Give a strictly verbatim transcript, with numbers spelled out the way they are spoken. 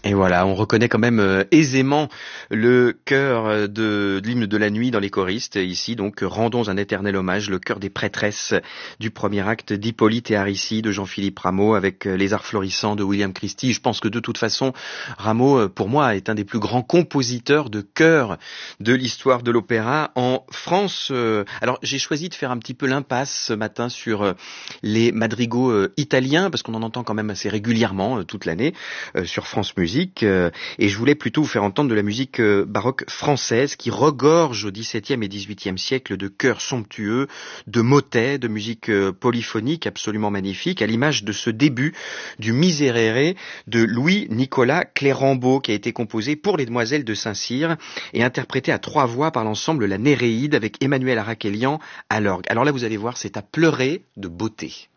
Et voilà, on reconnaît quand même euh, aisément le chœur euh, de, de l'hymne de la nuit dans les choristes. Ici, donc, rendons un éternel hommage, le chœur des prêtresses du premier acte d'Hippolyte et Aricie de Jean-Philippe Rameau avec euh, les arts florissants de William Christie. Je pense que de toute façon, Rameau, euh, pour moi, est un des plus grands compositeurs de chœurs de l'histoire de l'opéra en France. Euh, alors, j'ai choisi de faire un petit peu l'impasse ce matin sur euh, les madrigaux euh, italiens, parce qu'on en entend quand même assez régulièrement euh, toute l'année euh, sur France Musique. Euh, et je voulais plutôt vous faire entendre de la musique euh, baroque française qui regorge au dix-septième et dix-huitième siècle de chœurs somptueux, de motets, de musique euh, polyphonique absolument magnifique, à l'image de ce début du Miserere de Louis-Nicolas Clérambault qui a été composé pour les Demoiselles de Saint-Cyr et interprété à trois voix par l'ensemble La Néréide avec Emmanuel Arakelian à l'orgue. Alors là, vous allez voir, c'est à pleurer de beauté.